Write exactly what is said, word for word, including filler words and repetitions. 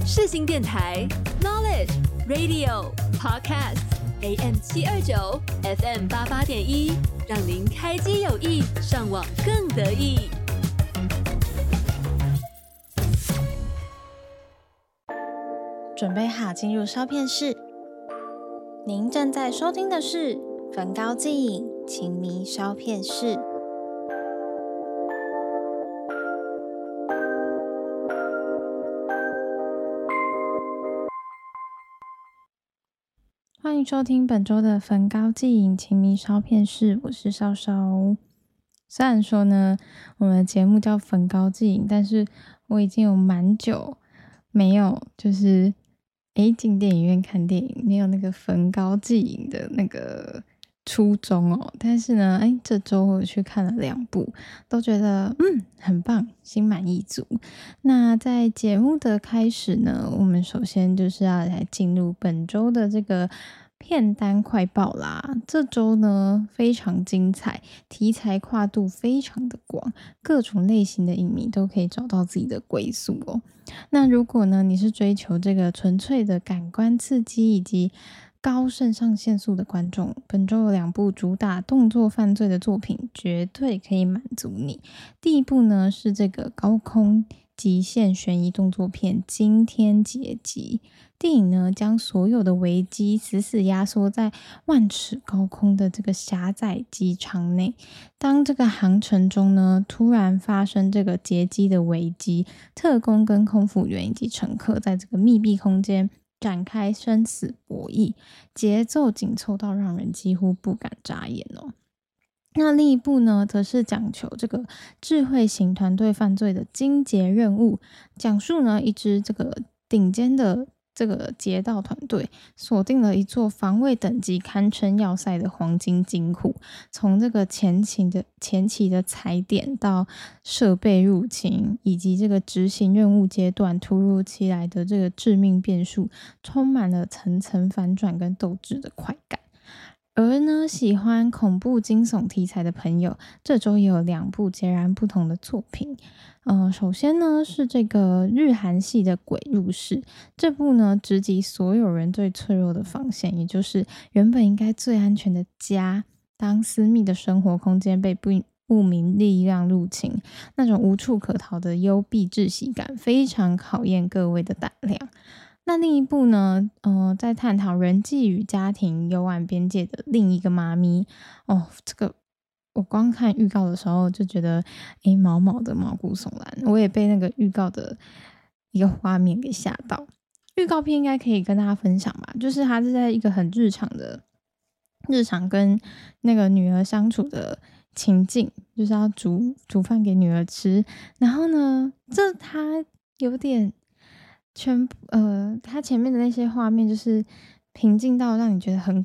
世新电台 Knowledge Radio Podcast A M 七二九 F M 八八点一，让您开机有益，上网更得意。 准备好进入烧片室。您正在收听的是焚高祭影情迷烧片室。欢迎收听本周的焚高祭影情迷烧片室，我是烧烧。虽然说呢，我们的节目叫焚高祭影，但是我已经有蛮久没有就是诶进电影院看电影，没有那个焚高祭影的那个初衷哦。但是呢，诶这周我去看了两部，都觉得嗯很棒，心满意足。那在节目的开始呢，我们首先就是要来进入本周的这个片单快报啦。这周呢非常精彩，题材跨度非常的广，各种类型的影迷都可以找到自己的归宿哦。那如果呢你是追求这个纯粹的感官刺激以及高肾上腺素的观众，本周有两部主打动作犯罪的作品绝对可以满足你。第一部呢是这个高空极限悬疑动作片《惊天劫机》。电影呢将所有的危机死死压缩在万尺高空的这个狭窄机舱内。当这个航程中呢突然发生这个劫机的危机，特工跟空服员以及乘客在这个密闭空间展开生死博弈，节奏紧凑到让人几乎不敢眨眼哦。那另一部呢则是讲求这个智慧型团队犯罪的精捷任务，讲述呢一支这个顶尖的这个劫盗团队锁定了一座防卫等级堪称要塞的黄金金库，从这个前期的前期的踩点到设备入侵，以及这个执行任务阶段突如其来的这个致命变数，充满了层层反转跟斗志的快感。而呢，喜欢恐怖惊悚题材的朋友，这周也有两部截然不同的作品。呃，首先呢是这个日韩系的《鬼入室》，这部呢直击所有人最脆弱的防线，也就是原本应该最安全的家，当私密的生活空间被不不明力量入侵，那种无处可逃的幽闭窒息感，非常考验各位的胆量。那另一部呢，呃，在探讨人际与家庭幽暗边界的另一个妈咪哦，这个我光看预告的时候就觉得，诶，毛毛的毛骨悚然，我也被那个预告的一个画面给吓到。预告片应该可以跟大家分享吧，就是它是在一个很日常的日常跟那个女儿相处的情境，就是要煮煮饭给女儿吃，然后呢，这它有点。全呃，它前面的那些画面就是平静到让你觉得很